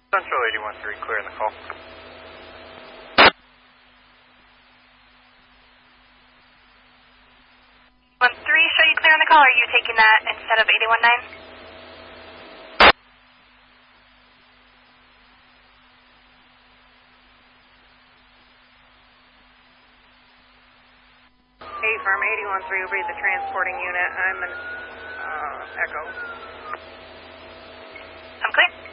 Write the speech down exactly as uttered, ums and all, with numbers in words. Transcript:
Central eighty-one three, clear in the call. one three, show you clear on the call. Are you taking that instead of eighty-one nine? Hey, firm eighty-one three will be the transporting unit. I'm an uh, Echo. I'm clear.